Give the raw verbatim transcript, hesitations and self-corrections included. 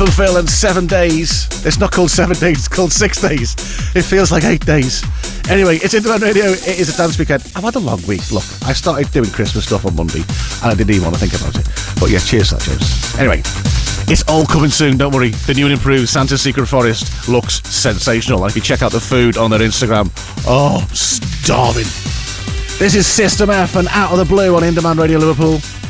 from Phil and seven days. It's not called seven days, it's called six days. It feels like eight days. Anyway, it's Interman Radio. It is a dance weekend. I've had a long week. Look, I started doing Christmas stuff on Monday and I didn't even want to think about it. But yeah, cheers to that, James. Anyway, it's all coming soon, don't worry. The new and improved Santa's Secret Forest looks sensational. And if you check out the food on their Instagram, oh, I'm starving. This is System F and Out of the Blue on In Demand Radio Liverpool.